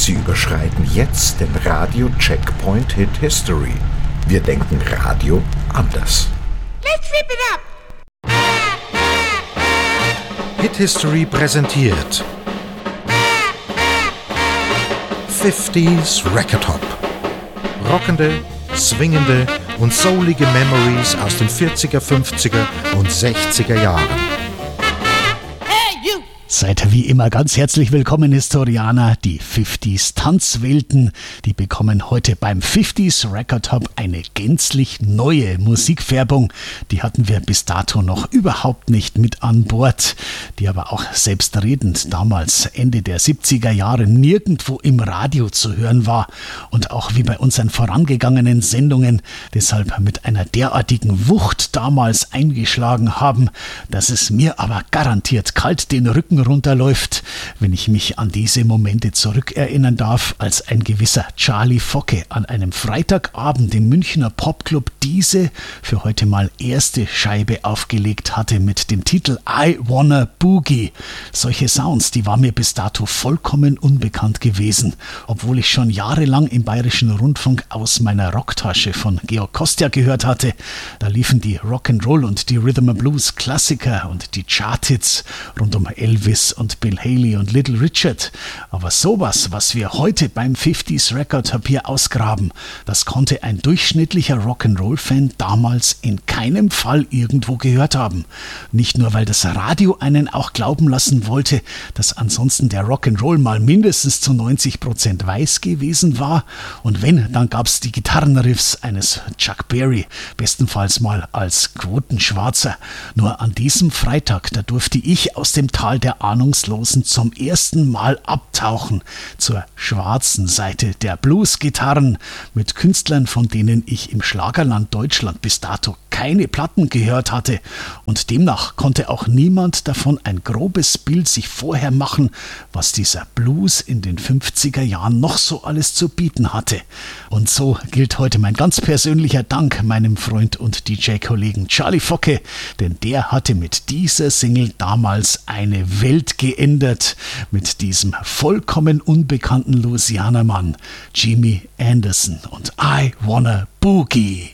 Sie überschreiten jetzt den Radio-Checkpoint Hit History. Wir denken Radio anders. Let's rip it up! Hit History präsentiert 50s Record Hop. Rockende, swingende und soulige Memories aus den 40er, 50er und 60er Jahren. Seid wie immer ganz herzlich willkommen, Historianer. Die 50s Tanzwelten, die bekommen heute beim 50s Record Hop eine gänzlich neue Musikfärbung. Die hatten wir bis dato noch überhaupt nicht mit an Bord, die aber auch selbstredend damals Ende der 70er Jahre nirgendwo im Radio zu hören war und auch wie bei unseren vorangegangenen Sendungen deshalb mit einer derartigen Wucht damals eingeschlagen haben, dass es mir aber garantiert kalt den Rücken runterläuft, wenn ich mich an diese Momente zurückerinnern darf, als ein gewisser Charlie Focke an einem Freitagabend im Münchner Popclub diese für heute mal erste Scheibe aufgelegt hatte mit dem Titel I Wanna Boogie. Solche Sounds, die waren mir bis dato vollkommen unbekannt gewesen, obwohl ich schon jahrelang im Bayerischen Rundfunk aus meiner Rocktasche von Georg Kostja gehört hatte. Da liefen die Rock'n'Roll und die Rhythm and Blues Klassiker und die Charthits rund um Elvis und Bill Haley und Little Richard. Aber sowas, was wir heute beim 50s Record Hop hier ausgraben, das konnte ein durchschnittlicher Rock'n'Roll-Fan damals in keinem Fall irgendwo gehört haben. Nicht nur, weil das Radio einen auch glauben lassen wollte, dass ansonsten der Rock'n'Roll mal mindestens zu 90% weiß gewesen war. Und wenn, dann gab es die Gitarrenriffs eines Chuck Berry, bestenfalls mal als Quotenschwarzer. Nur an diesem Freitag, da durfte ich aus dem Tal der Ahnungslosen zum ersten Mal abtauchen zur schwarzen Seite der Blues-Gitarren mit Künstlern, von denen ich im Schlagerland Deutschland bis dato keine Platten gehört hatte, und demnach konnte auch niemand davon ein grobes Bild sich vorher machen, was dieser Blues in den 50er Jahren noch so alles zu bieten hatte. Und so gilt heute mein ganz persönlicher Dank meinem Freund und DJ-Kollegen Charlie Focke, denn der hatte mit dieser Single damals eine Welt geändert, mit diesem vollkommen unbekannten Louisiana-Mann Jimmy Anderson und I Wanna Boogie.